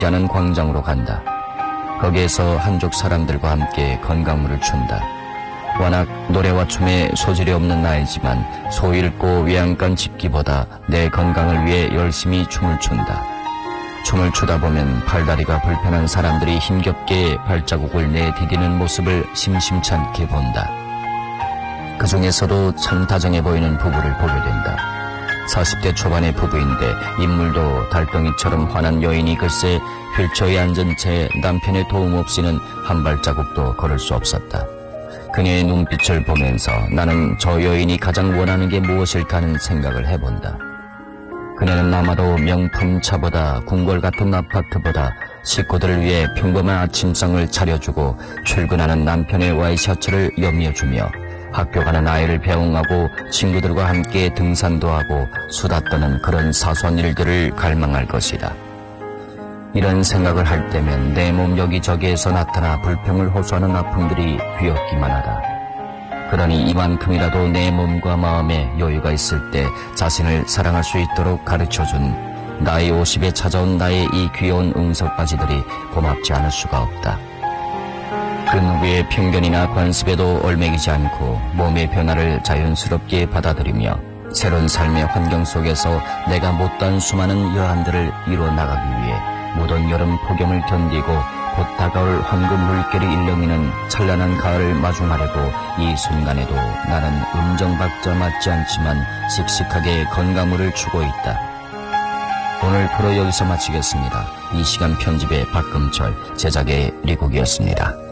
않은 광장으로 간다. 거기에서 한족 사람들과 함께 건강물을 춘다. 워낙 노래와 춤에 소질이 없는 나이지만 소 잃고 외양간 짚기보다 내 건강을 위해 열심히 춤을 춘다. 춤을 추다 보면 팔다리가 불편한 사람들이 힘겹게 발자국을 내디디는 모습을 심심치 않게 본다. 그 중에서도 참 다정해 보이는 부부를 보게 된다. 40대 초반의 부부인데 인물도 달덩이처럼 환한 여인이 글쎄 휠체어에 앉은 채 남편의 도움 없이는 한 발자국도 걸을 수 없었다. 그녀의 눈빛을 보면서 나는 저 여인이 가장 원하는 게 무엇일까 하는 생각을 해본다. 그녀는 아마도 명품 차보다 궁궐 같은 아파트보다 식구들을 위해 평범한 아침상을 차려주고 출근하는 남편의 와이셔츠를 여미어주며 학교 가는 아이를 배웅하고 친구들과 함께 등산도 하고 수다 떠는 그런 사소한 일들을 갈망할 것이다. 이런 생각을 할 때면 내 몸 여기저기에서 나타나 불평을 호소하는 아픔들이 귀엽기만 하다. 그러니 이만큼이라도 내 몸과 마음에 여유가 있을 때 자신을 사랑할 수 있도록 가르쳐준 나이 50에 찾아온 나의 이 귀여운 응석바지들이 고맙지 않을 수가 없다. 그 누구의 편견이나 관습에도 얼매기지 않고 몸의 변화를 자연스럽게 받아들이며 새로운 삶의 환경 속에서 내가 못다한 수많은 여한들을 이뤄나가기 위해 무더운 여름 폭염을 견디고 곧 다가올 황금 물결이 일렁이는 찬란한 가을을 마중하려고 이 순간에도 나는 음정박자 맞지 않지만 씩씩하게 건강물을 추고 있다. 오늘 프로 여기서 마치겠습니다. 이 시간 편집의 박금철, 제작의 리국이었습니다.